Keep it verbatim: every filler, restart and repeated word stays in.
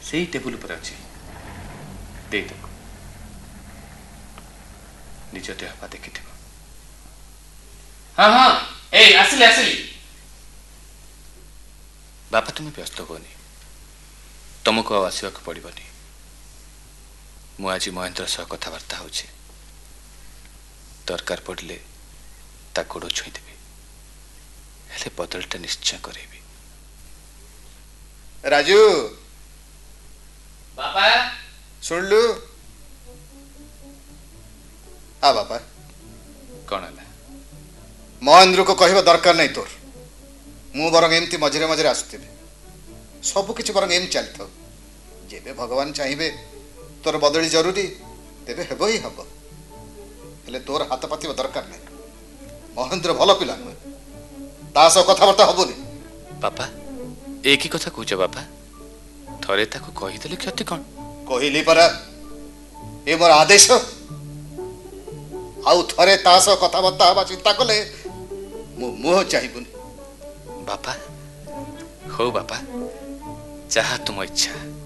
से टेबुल पर अच्छी दे तक निज देह पा देखि हाँ हाँ ए आसिली आसिली बापा तुम्हें व्यस्त होनी तुमको आसवा पड़ोनी मु आज महेंद्र सह कथबार्ता हो दरकार पड़े ता गोड़ छुईदेवी हेले बदलटा निश्चय करेबी। राजू बापा सुन लु आ बापा कौन है महेंद्र को कहवा दरकार नहीं तोर मु बरंग एमती मझे मझे आसुबी सबकि बरंग एम चली था जेबे भगवान चाहिए तोर बदली जरूरी तेरे हेब ही हम हेले तोर हाथ पात दरकार नहीं महेंद्र भल पिला नुहे तास कथबार्ता हबनी। बापा एक ही कथा कौच बापा थरे ताको कहीदेले क्षति कौन कहली परा ये मोर आदेश आउ थरे तास कथबार्ता हवा चिंता कले मु मुह चाहिबुनी। बापा हो बापा जहा तुम इच्छा